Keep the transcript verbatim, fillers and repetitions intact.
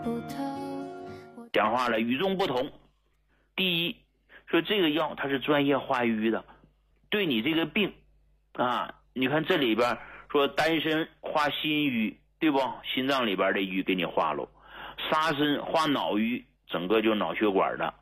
讲话了，与众不同。第一，说这个药它是专业化瘀的，对你这个病啊，你看这里边说丹参化心瘀，对不？心脏里边的瘀给你化了，沙参化脑瘀，整个就脑血管的。